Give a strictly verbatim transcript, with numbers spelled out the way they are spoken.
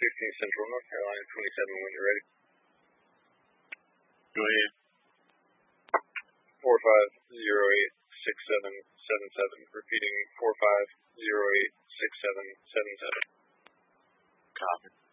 fifteen Central, North Carolina, twenty-seven when you're ready. Go ahead. four five zero eight six seven seven seven. Repeating four five zero eight six seven seven seven. Copy.